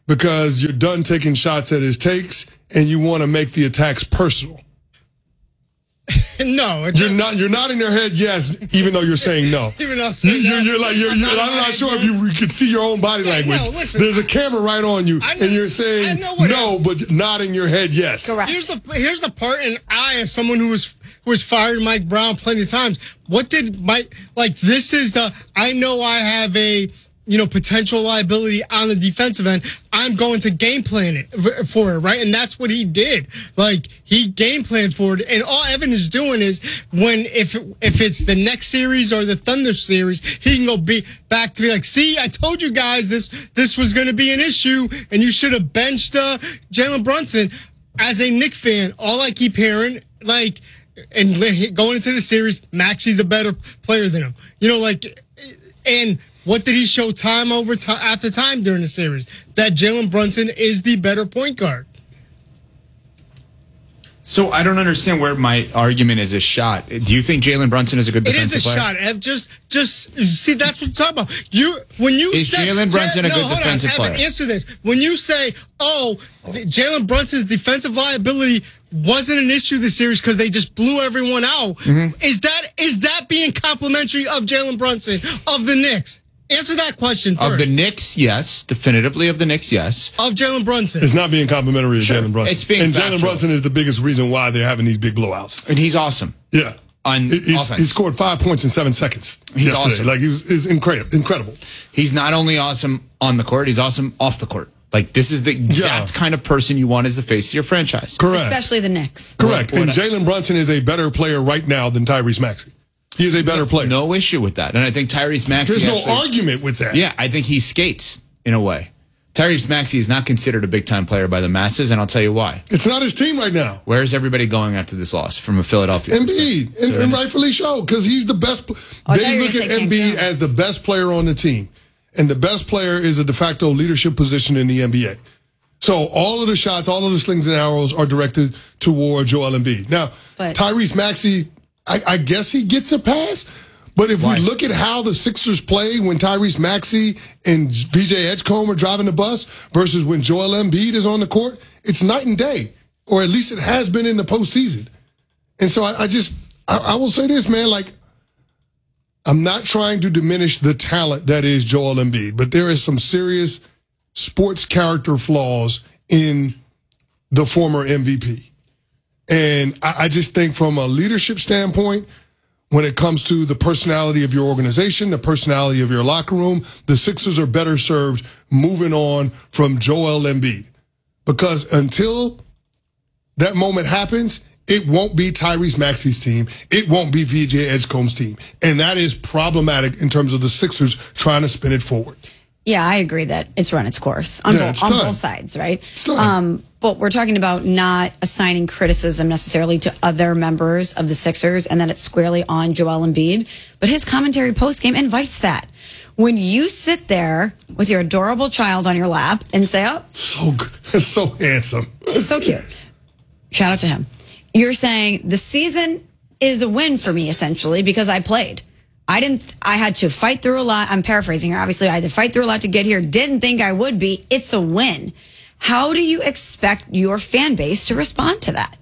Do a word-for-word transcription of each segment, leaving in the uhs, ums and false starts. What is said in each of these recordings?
because you're done taking shots at his takes and you want to make the attacks personal. No, you're not. You're nodding your head yes, even though you're saying no. Even though I'm saying you're, no. you're like you're. you're I'm not sure if you could see your own body yeah, language. No, listen, There's a camera right on you, know, and you're saying no, else. but nodding your head yes. Correct. Here's the here's the part, and I, as someone who was who was fired Mike Brown plenty of times, what did Mike like? This is the. I know I have a. you know, potential liability on the defensive end. I'm going to game plan it for it, right? And that's what he did. Like, he game planned for it. And all Evan is doing is when, if if it's the next series or the Thunder series, he can go be back to be like, see, I told you guys this this was going to be an issue, and you should have benched uh, Jalen Brunson. As a Knicks fan, all I keep hearing, like, and going into the series, Maxi's a better player than him. You know, like, and what did he show time over time after time during the series? That Jalen Brunson is the better point guard. So I don't understand where my argument is a shot. Do you think Jalen Brunson is a good defensive player? It is a player? shot, Ev. Just, just see, that's what you're talking about. You, when you is say Jalen Brunson a no, good defensive on, player? Evan, answer this. When you say, "Oh, Jalen Brunson's defensive liability wasn't an issue this series because they just blew everyone out," mm-hmm. is that is that being complimentary of Jalen Brunson of the Knicks? Answer that question first. Of the Knicks, yes. Definitively of the Knicks, yes. Of Jalen Brunson. It's not being complimentary of sure. Jalen Brunson. It's being And factual. Jalen Brunson is the biggest reason why they're having these big blowouts. And he's awesome. Yeah. On he's, offense. He scored five points in seven seconds He's yesterday. awesome. Like, he was, is incredible. Incredible. He's not only awesome on the court, he's awesome off the court. Like, this is the exact yeah. kind of person you want as the face of your franchise. Correct. Especially the Knicks. Correct. What, what and Jalen Brunson is a better player right now than Tyrese Maxey. He is a better player. No issue with that. And I think Tyrese Maxey... There's no actually, argument with that. Yeah, I think he skates, in a way. Tyrese Maxey is not considered a big-time player by the masses, and I'll tell you why. It's not his team right now. Where is everybody going after this loss from a Philadelphia? Embiid, and, and rightfully so, because he's the best. Oh, they look at Embiid as the best player on the team, and the best player is a de facto leadership position in the N B A. So all of the shots, all of the slings and arrows are directed toward Joel Embiid. Now, but, Tyrese Maxey, I, I guess he gets a pass. But if Why? we look at how the Sixers play when Tyrese Maxey and V J Edgecombe are driving the bus versus when Joel Embiid is on the court, it's night and day, or at least it has been in the postseason. And so I, I just, I, I will say this, man, like, I'm not trying to diminish the talent that is Joel Embiid, but there is some serious sports character flaws in the former M V P. And I, I just think from a leadership standpoint, when it comes to the personality of your organization, the personality of your locker room, the Sixers are better served moving on from Joel Embiid. Because until that moment happens, it won't be Tyrese Maxey's team. It won't be V J Edgecombe's team. And that is problematic in terms of the Sixers trying to spin it forward. Yeah, I agree that it's run its course on, yeah, both, on both sides, right? It's done. Um, but we're talking about not assigning criticism necessarily to other members of the Sixers and that it's squarely on Joel Embiid. But his commentary postgame invites that. When you sit there with your adorable child on your lap and say, oh, so good. So handsome. So cute. Shout out to him. You're saying the season is a win for me, essentially, because I played. I didn't, I had to fight through a lot. I'm paraphrasing here. Obviously, I had to fight through a lot to get here. Didn't think I would be. It's a win. How do you expect your fan base to respond to that?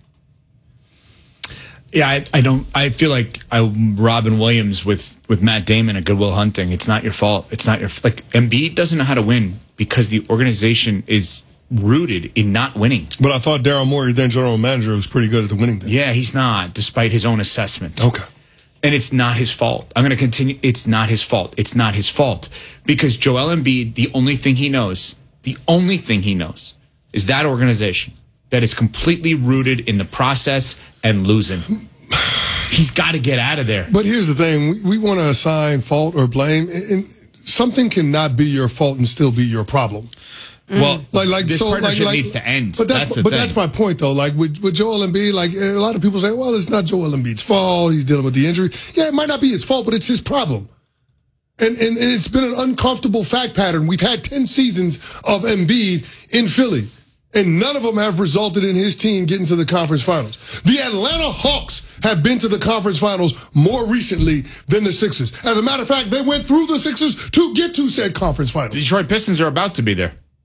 Yeah, I, I don't, I feel like I'm Robin Williams with, with Matt Damon at Good Will Hunting. It's not your fault. It's not your, like, Embiid doesn't know how to win because the organization is rooted in not winning. But I thought Daryl Morey, then general manager, was pretty good at the winning thing. Yeah, he's not, despite his own assessment. Okay. And it's not his fault. I'm going to continue. It's not his fault. It's not his fault. Because Joel Embiid, the only thing he knows, the only thing he knows is that organization that is completely rooted in the process and losing. He's got to get out of there. But here's the thing. We, we want to assign fault or blame. And something cannot be your fault and still be your problem. Well, like, like this so, partnership like, like, needs to end. But that's, that's the but thing. that's my point, though. Like with, with Joel Embiid, like a lot of people say, well, it's not Joel Embiid's fault. He's dealing with the injury. Yeah, it might not be his fault, but it's his problem. And, and, and it's been an uncomfortable fact pattern. We've had ten seasons of Embiid in Philly, and none of them have resulted in his team getting to the conference finals. The Atlanta Hawks have been to the conference finals more recently than the Sixers. As a matter of fact, they went through the Sixers to get to said conference finals. The Detroit Pistons are about to be there.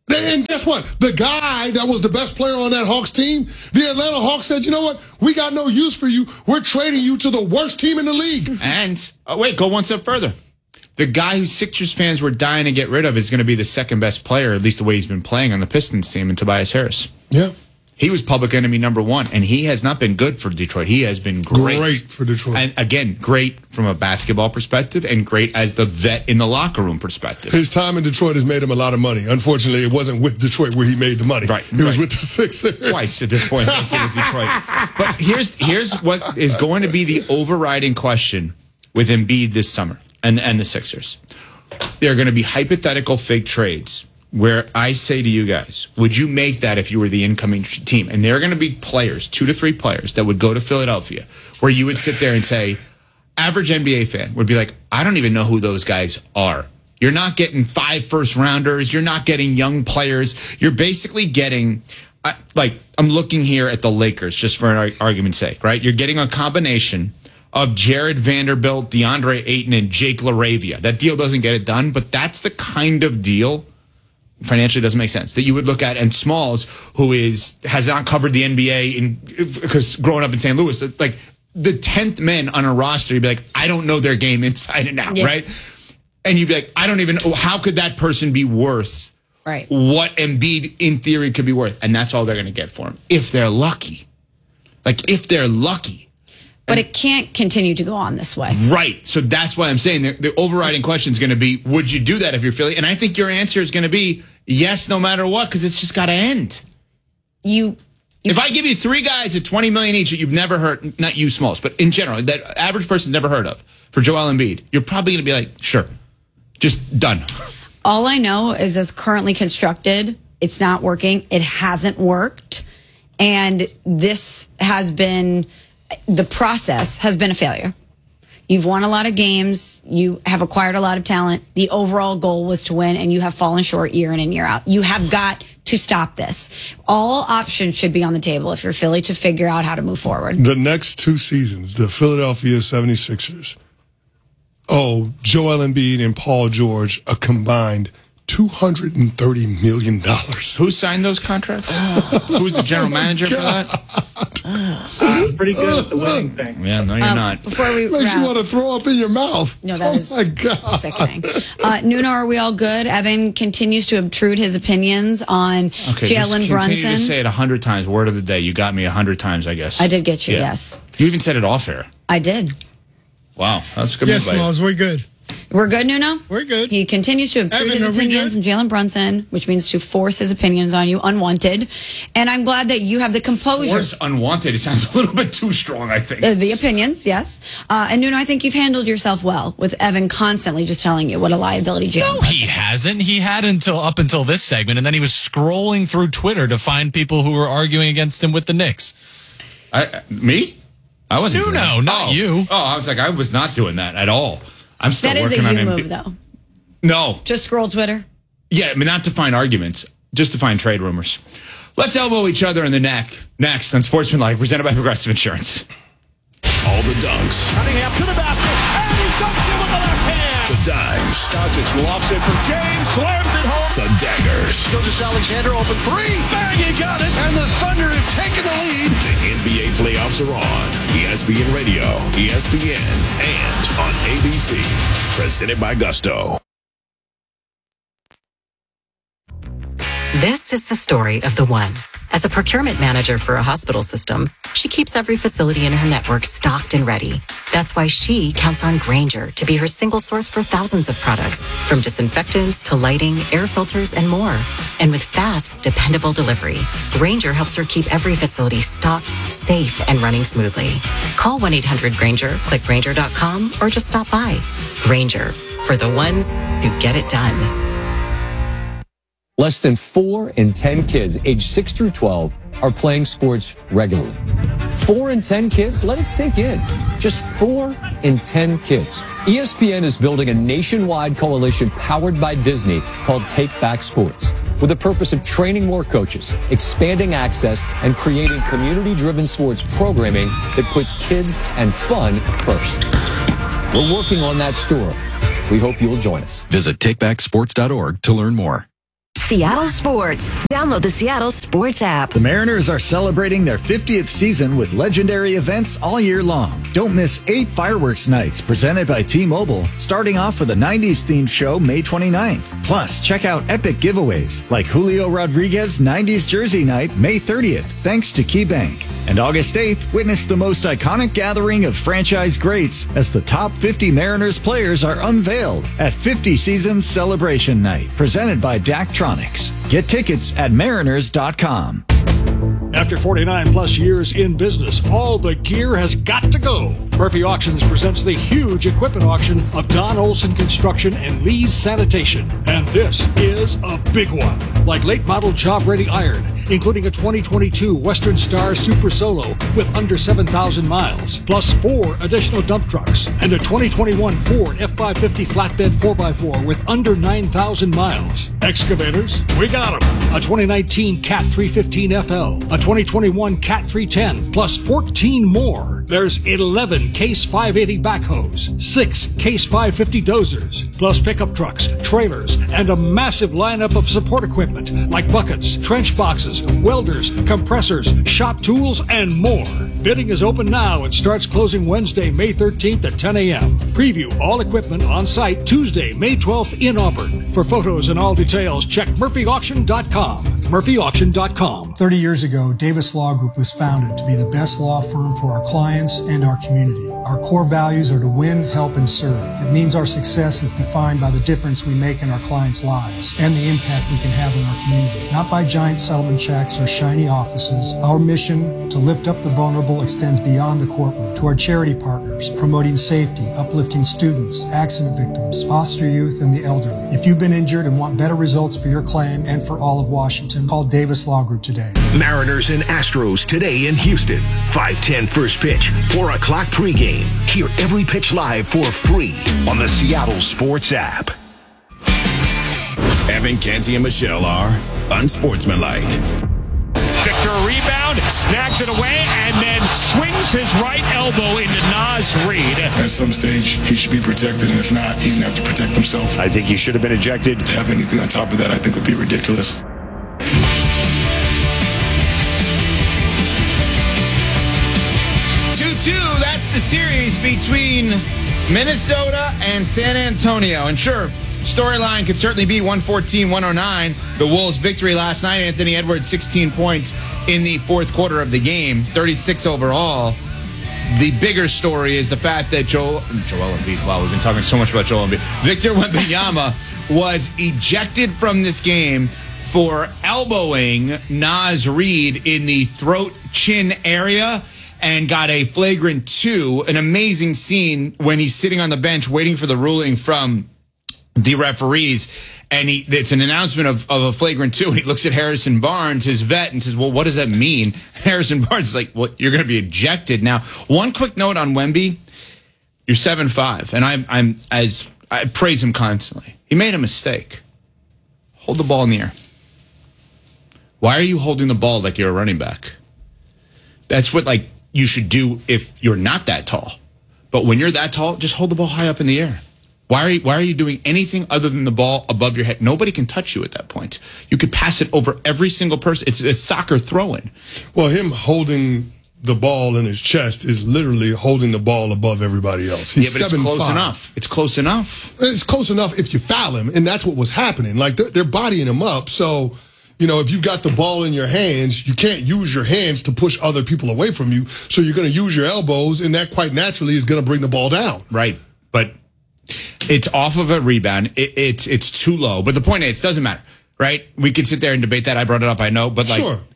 And guess what? The guy that was the best player on that Hawks team, the Atlanta Hawks said, you know what? We got no use for you. We're trading you to the worst team in the league. And, oh, wait, go one step further. The guy who Sixers fans were dying to get rid of is going to be the second best player, at least the way he's been playing on the Pistons team, and Tobias Harris. Yeah. He was public enemy number one, and he has not been good for Detroit. He has been great. Great for Detroit. And again, great from a basketball perspective and great as the vet in the locker room perspective. His time in Detroit has made him a lot of money. Unfortunately, it wasn't with Detroit where he made the money. Right. It was right. with the Sixers. Twice at this point instead of Detroit. But here's here's what is going to be the overriding question with Embiid this summer and, and the Sixers. There are going to be hypothetical fake trades where I say to you guys, would you make that if you were the incoming team? And there are going to be players, two to three players, that would go to Philadelphia where you would sit there and say, average N B A fan would be like, I don't even know who those guys are. You're not getting five first rounders. You're not getting young players. You're basically getting, uh, like, I'm looking here at the Lakers just for an argument's sake, right? You're getting a combination of Jared Vanderbilt, DeAndre Ayton, and Jake LaRavia. That deal doesn't get it done, but that's the kind of deal, financially doesn't make sense, that you would look at. And Smalls, who is has not covered the N B A in because growing up in Saint Louis, like the tenth man on a roster, you'd be like, I don't know their game inside and out, yeah. right? And you'd be like, I don't even know, how could that person be worth right. what Embiid in theory could be worth? And that's all they're going to get for him if they're lucky. Like if they're lucky. But it can't continue to go on this way. Right. So that's why I'm saying the, the overriding question is going to be, would you do that if you're Philly? And I think your answer is going to be yes, no matter what, because it's just got to end. You, you. If I give you three guys at twenty million dollars each that you've never heard, not you Smalls, but in general, that average person's never heard of, for Joel Embiid, you're probably going to be like, sure, just done. All I know is as currently constructed, it's not working. It hasn't worked. And this has been... the process has been a failure. You've won a lot of games. You have acquired a lot of talent. The overall goal was to win, and you have fallen short year in and year out. You have got to stop this. All options should be on the table if you're Philly to figure out how to move forward. The next two seasons, the Philadelphia seventy-sixers, oh, Joel Embiid and Paul George, a combined two hundred thirty million dollars. Who signed those contracts? Who's the general manager for that? Uh, pretty good at the winning thing. Yeah, no, you're um, not. Before we Makes wrap, you want to throw up in your mouth. No, that oh is my God. sickening. Uh, Nuno, are we all good? Evan continues to obtrude his opinions on Okay, Jalen just Brunson. continue to say it a hundred times. Word of the day. You got me a hundred times, I guess. I did get you, Yeah. yes. You even said it off air. I did. Wow, that's a good. Yes, move by you. Smalls, we're good. We're good, Nuno? We're good. He continues to obtrude Evan, his are we opinions on good? Jalen Brunson, which means to force his opinions on you unwanted. And I'm glad that you have the composure. Force unwanted. It sounds a little bit too strong, I think. Uh, the opinions, yes. Uh, and Nuno, I think you've handled yourself well with Evan constantly just telling you what a liability Jalen No, Brunson he is. hasn't. He had until up until this segment, and then he was scrolling through Twitter to find people who were arguing against him with the Knicks. I, me? I wasn't. Nuno, doing that. not oh. you. Oh, I was like, I was not doing that at all. I'm still That is a working you on move, Embiid. though. No. Just scroll Twitter. Yeah, I mean, not to find arguments, just to find trade rumors. Let's elbow each other in the neck. Next on Sportsmanlike, presented by Progressive Insurance. All the dunks. Cunningham to the basket, and he dunks it with the left hand. The dimes. Doncic lofts it for James, slams it home. The daggers. Gilgeous Alexander open three. Bang, he got it. And the Thunder have taken the lead. The N B A playoffs are on. E S P N Radio, E S P N, and on A B C. Presented by Gusto. This is the story of the one. As a procurement manager for a hospital system, she keeps every facility in her network stocked and ready. That's why she counts on Grainger to be her single source for thousands of products, from disinfectants to lighting, air filters, and more. And with fast, dependable delivery, Grainger helps her keep every facility stocked, safe, and running smoothly. Call one eight hundred Grainger, click Grainger dot com, or just stop by. Grainger, for the ones who get it done. Less than four in ten kids aged six through twelve are playing sports regularly. Four in ten kids? Let it sink in. Just four in ten kids. E S P N is building a nationwide coalition powered by Disney called Take Back Sports, with the purpose of training more coaches, expanding access, and creating community-driven sports programming that puts kids and fun first. We're working on that story. We hope you'll join us. Visit take back sports dot org to learn more. Seattle Sports. Download the Seattle Sports app. The Mariners are celebrating their fiftieth season with legendary events all year long. Don't miss eight fireworks nights presented by T-Mobile, starting off with a nineties themed show May twenty-ninth. Plus, check out epic giveaways like Julio Rodriguez nineties jersey night May thirtieth, thanks to KeyBank. And August eighth, witness the most iconic gathering of franchise greats as the top fifty Mariners players are unveiled at fifty Seasons Celebration Night, presented by Daktronics. Get tickets at mariners dot com. After forty-nine plus years in business, all the gear has got to go. Murphy Auctions presents the huge equipment auction of Don Olson Construction and Lee's Sanitation. And this is a big one. Like late model job ready iron, including a twenty twenty-two Western Star Super Solo with under seven thousand miles, plus four additional dump trucks, and a twenty twenty-one Ford F five fifty flatbed four by four with under nine thousand miles. Excavators, we got them. A twenty nineteen Cat three fifteen F L, a twenty twenty-one Cat three ten, plus fourteen more. There's eleven Case five eighty backhoes, six Case five fifty dozers, plus pickup trucks, trailers, and a massive lineup of support equipment like buckets, trench boxes, welders, compressors, shop tools, and more. Bidding is open now and starts closing Wednesday, May thirteenth at ten a.m. Preview all equipment on site Tuesday, May twelfth in Auburn. For photos and all details, check murphy auction dot com. murphy auction dot com. thirty years ago, Davis Law Group was founded to be the best law firm for our clients and our community. Our core values are to win, help, and serve. It means our success is defined by the difference we make in our clients' lives and the impact we can have in our community. Not by giant settlement checks or shiny offices. Our mission to lift up the vulnerable extends beyond the courtroom to our charity partners, promoting safety, uplifting students, accident victims, foster youth, and the elderly. If you've been injured and want better results for your claim and for all of Washington, call Davis Law Group today. Mariners and Astros today in Houston. five ten first pitch, four o'clock pregame. Hear every pitch live for free on the Seattle Sports app. Evan Canty and Michelle are unsportsmanlike. Victor rebound, snags it away, and then swings his right elbow into Naz Reid. At some stage, he should be protected, and if not, he's going to have to protect himself. I think he should have been ejected. To have anything on top of that, I think would be ridiculous. two two, that's the series between Minnesota and San Antonio. And sure, storyline could certainly be one fourteen one oh nine. The Wolves' victory last night. Anthony Edwards, sixteen points in the fourth quarter of the game, thirty-six overall. The bigger story is the fact that Joel, Joel Embiid, wow, we've been talking so much about Joel Embiid. Victor Wembanyama was ejected from this game for elbowing Naz Reid in the throat chin area and got a flagrant two. An amazing scene when he's sitting on the bench waiting for the ruling from the referees, and he, it's an announcement of, of a flagrant two. He looks at Harrison Barnes, his vet, and says, well, what does that mean? Harrison Barnes is like, well, you're going to be ejected. Now, one quick note on Wemby. You're seven five, and I'm, I'm as I praise him constantly. He made a mistake. Hold the ball in the air. Why are you holding the ball like you're a running back? That's what, like, you should do if you're not that tall. But when you're that tall, just hold the ball high up in the air. Why are you, why are you doing anything other than the ball above your head? Nobody can touch you at that point. You could pass it over every single person. It's, it's soccer throwing. Well, him holding the ball in his chest is literally holding the ball above everybody else. He's yeah, but seven, it's close five. enough. It's close enough. It's close enough if you foul him, and that's what was happening. Like, they're, they're bodying him up, so... You know, if you've got the ball in your hands, you can't use your hands to push other people away from you. So you're going to use your elbows, and that quite naturally is going to bring the ball down. Right. But it's off of a rebound. It, it's it's too low. But the point is, it doesn't matter, right? We could sit there and debate that. I brought it up, I know. But, like, sure.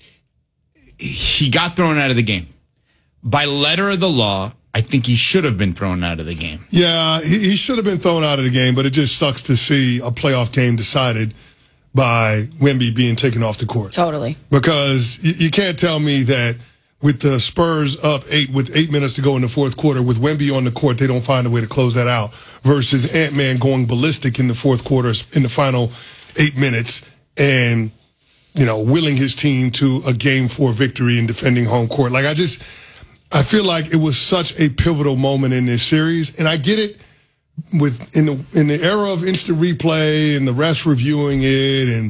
He got thrown out of the game. By letter of the law, I think he should have been thrown out of the game. Yeah, he, he should have been thrown out of the game, but it just sucks to see a playoff game decided by Wemby being taken off the court. Totally. Because you, you can't tell me that with the Spurs up eight with eight minutes to go in the fourth quarter, with Wemby on the court, they don't find a way to close that out, versus Ant-Man going ballistic in the fourth quarter in the final eight minutes and, you know, willing his team to a game four victory and defending home court. Like, I just, I feel like it was such a pivotal moment in this series, and I get it. With in the in the era of instant replay and the refs reviewing it and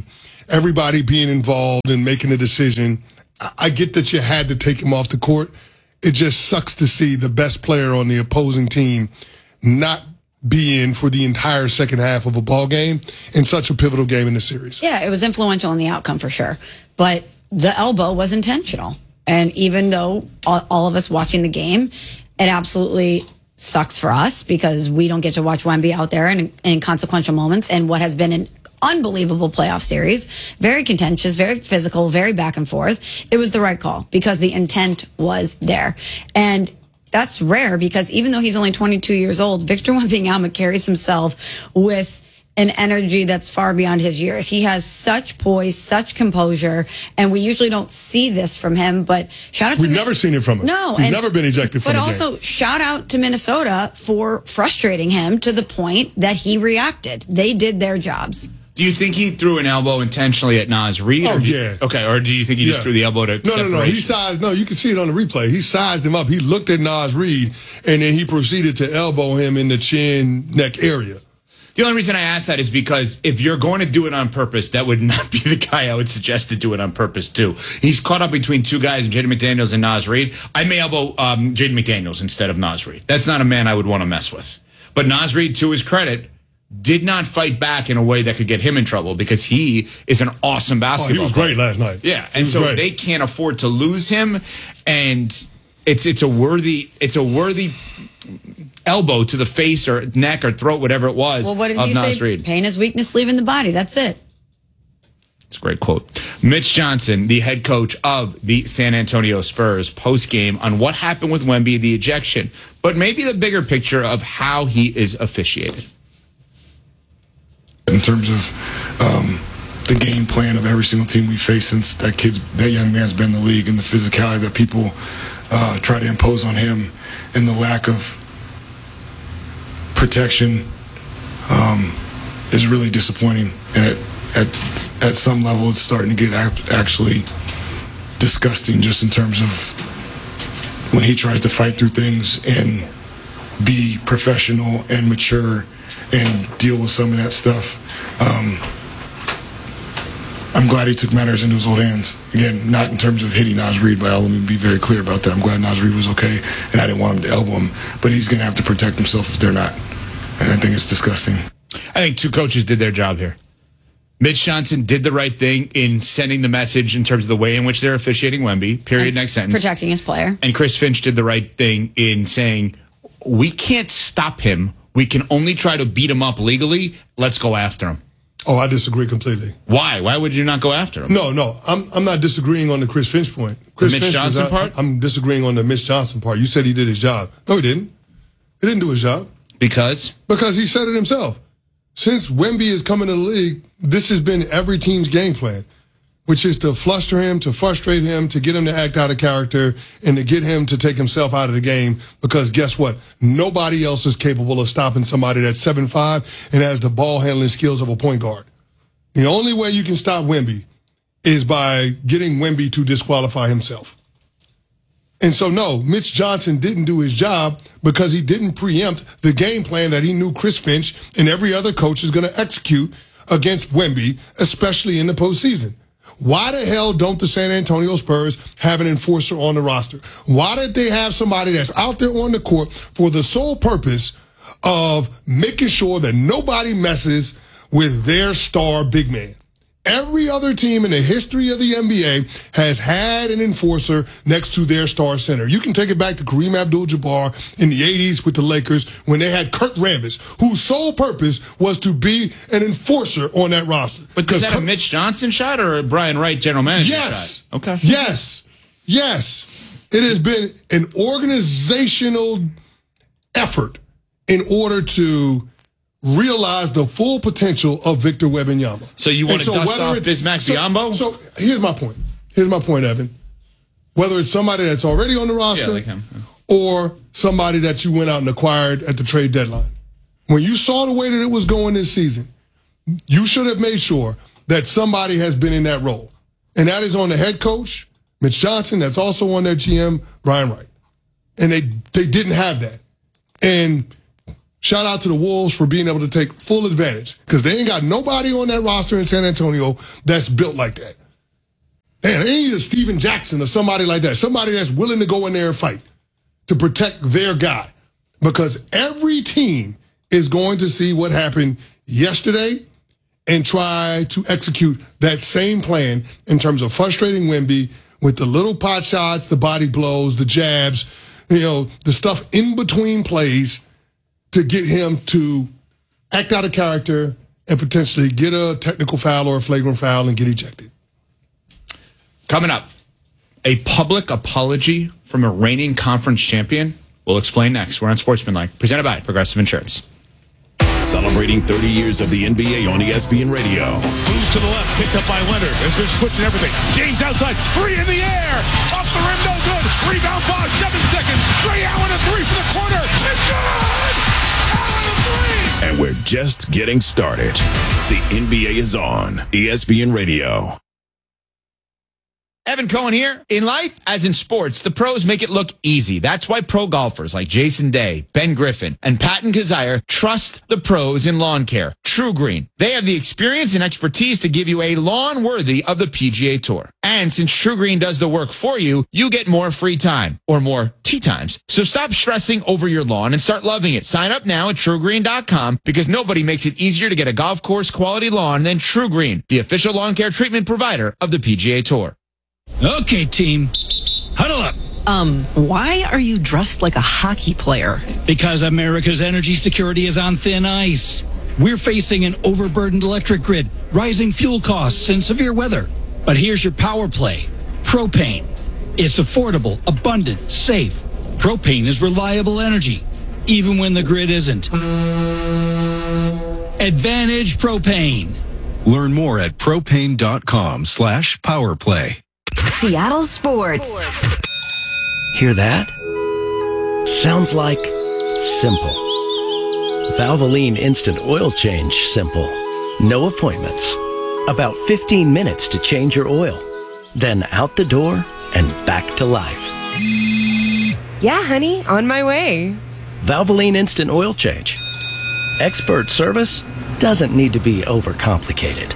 everybody being involved and making a decision. I, I get that you had to take him off the court. It just sucks to see the best player on the opposing team not be in for the entire second half of a ball game in such a pivotal game in the series. Yeah, it was influential in the outcome for sure. But the elbow was intentional. And even though all, all of us watching the game, it absolutely sucks for us because we don't get to watch Wemby out there in, in consequential moments and what has been an unbelievable playoff series. Very contentious, very physical, very back and forth. It was the right call because the intent was there. And that's rare because even though he's only twenty-two years old, Victor Wembanyama carries himself with an energy that's far beyond his years. He has such poise, such composure, and we usually don't see this from him, but shout out to We've never seen it from him. No. He's and, never been ejected from But a also, game. shout out to Minnesota for frustrating him to the point that he reacted. They did their jobs. Do you think he threw an elbow intentionally at Naz Reid? Oh, or do you- yeah. Okay, or do you think he just Yeah. threw the elbow to No, no, separation? no. He sized, no, you can see it on the replay. He sized him up. He looked at Naz Reid, and then he proceeded to elbow him in the chin, neck area. The only reason I ask that is because if you're going to do it on purpose, that would not be the guy I would suggest to do it on purpose too. He's caught up between two guys, Jaden McDaniels and Naz Reid. I may elbow um, Jaden McDaniels instead of Naz Reid. That's not a man I would want to mess with. But Naz Reid, to his credit, did not fight back in a way that could get him in trouble because he is an awesome basketball Oh, he was player. great last night. Yeah, He and was so great. they can't afford to lose him, and it's it's a worthy it's a worthy elbow to the face or neck or throat, whatever it was. Well, what did of he Naz say? Reid. Pain is weakness leaving the body. That's it. It's a great quote. Mitch Johnson, the head coach of the San Antonio Spurs, post game on what happened with Wemby, the ejection, but maybe the bigger picture of how he is officiated. In terms of um, the game plan of every single team we face since that kid's that young man's been in the league, and the physicality that people uh, try to impose on him, and the lack of protection um, is really disappointing. And at, at at some level, it's starting to get ap- actually disgusting, just in terms of when he tries to fight through things and be professional and mature and deal with some of that stuff. Um, I'm glad he took matters into his own hands. Again, not in terms of hitting Naz Reid, but let me be very clear about that. I'm glad Naz Reid was okay, and I didn't want him to elbow him, but he's going to have to protect himself if they're not. And I think it's disgusting. I think two coaches did their job here. Mitch Johnson did the right thing in sending the message in terms of the way in which they're officiating Wemby, period, And next sentence. Protecting his player. And Chris Finch did the right thing in saying, we can't stop him. We can only try to beat him up legally. Let's go after him. Oh, I disagree completely. Why? Why would you not go after him? No, no, I'm I'm not disagreeing on the Chris Finch point. Chris Mitch Finch was Johnson out- part? I'm disagreeing on the Mitch Johnson part. You said he did his job. No, he didn't. He didn't do his job. Because? Because he said it himself. Since Wemby is coming to the league, this has been every team's game plan, which is to fluster him, to frustrate him, to get him to act out of character, and to get him to take himself out of the game. Because guess what? Nobody else is capable of stopping somebody that's seven five and has the ball handling skills of a point guard. The only way you can stop Wemby is by getting Wemby to disqualify himself. And so, no, Mitch Johnson didn't do his job because he didn't preempt the game plan that he knew Chris Finch and every other coach is going to execute against Wemby, especially in the postseason. Why the hell don't the San Antonio Spurs have an enforcer on the roster? Why did they have somebody that's out there on the court for the sole purpose of making sure that nobody messes with their star big man? Every other team in the history of the N B A has had an enforcer next to their star center. You can take it back to Kareem Abdul-Jabbar in the eighties with the Lakers when they had Kurt Rambis, whose sole purpose was to be an enforcer on that roster. But is that Kurt- a Mitch Johnson shot or a Brian Wright general manager Yes. shot? Okay. Yes. Yes. It has been an organizational effort in order to realize the full potential of Victor Wembanyama. So you want And to dust whether off it- Bismack so- Biyombo? So here's my point. Here's my point, Evan. Whether it's somebody that's already on the roster Yeah, like him. or somebody that you went out and acquired at the trade deadline. When you saw the way that it was going this season, you should have made sure that somebody has been in that role. And that is on the head coach, Mitch Johnson, that's also on their G M, Brian Wright. And they they didn't have that. And shout out to the Wolves for being able to take full advantage because they ain't got nobody on that roster in San Antonio that's built like that. And they need a Steven Jackson or somebody like that, somebody that's willing to go in there and fight to protect their guy because every team is going to see what happened yesterday and try to execute that same plan in terms of frustrating Wemby with the little pot shots, the body blows, the jabs, you know, the stuff in between plays to get him to act out of character and potentially get a technical foul or a flagrant foul and get ejected. Coming up, a public apology from a reigning conference champion. We'll explain next. We're on Sportsmanlike, presented by Progressive Insurance. Celebrating thirty years of the N B A on E S P N Radio. Moves to the left, picked up by Leonard as they're switching everything. James outside, three in the air. Off the rim, no good. Rebound ball, seven seconds. Ray Allen, a three from the corner. It's good! Allen, a three! And we're just getting started. The N B A is on E S P N Radio. Evan Cohen here. In life, as in sports, the pros make it look easy. That's why pro golfers like Jason Day, Ben Griffin, and Patton Kazire trust the pros in lawn care. True Green. They have the experience and expertise to give you a lawn worthy of the P G A Tour. And since True Green does the work for you, you get more free time or more tee times. So stop stressing over your lawn and start loving it. Sign up now at true green dot com because nobody makes it easier to get a golf course quality lawn than True Green, the official lawn care treatment provider of the P G A Tour. Okay, team. Huddle up. Um, why are you dressed like a hockey player? Because America's energy security is on thin ice. We're facing an overburdened electric grid, rising fuel costs, and severe weather. But here's your power play. Propane. It's affordable, abundant, safe. Propane is reliable energy, even when the grid isn't. Advantage Propane. Learn more at propane.com slash powerplay. Seattle Sports. Hear that? Sounds like simple. Valvoline Instant Oil Change simple. No appointments. About fifteen minutes to change your oil. Then out the door and back to life. Yeah, honey, on my way. Valvoline Instant Oil Change. Expert service doesn't need to be overcomplicated.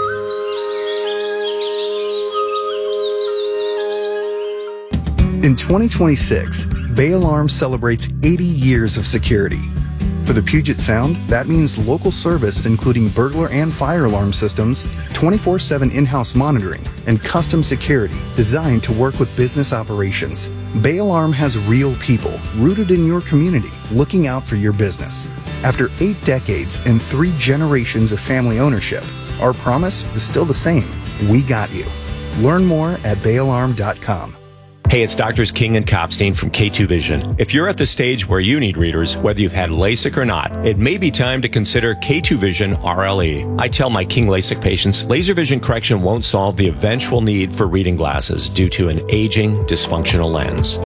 In twenty twenty-six, Bay Alarm celebrates eighty years of security. For the Puget Sound, that means local service including burglar and fire alarm systems, twenty-four seven in-house monitoring, and custom security designed to work with business operations. Bay Alarm has real people rooted in your community looking out for your business. After eight decades and three generations of family ownership, our promise is still the same. We got you. Learn more at bay alarm dot com. Hey, it's Doctors King and Kopstein from K two Vision. If you're at the stage where you need readers, whether you've had LASIK or not, it may be time to consider K two Vision R L E. I tell my King LASIK patients, laser vision correction won't solve the eventual need for reading glasses due to an aging, dysfunctional lens.